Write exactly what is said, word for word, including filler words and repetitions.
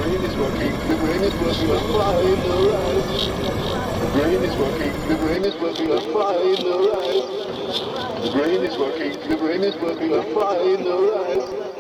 brain is working, the brain is working, I'm fine, alright. The brain is working, the brain is working, I'm fine, alright. The brain is working, the brain is working, I'm fine, alright.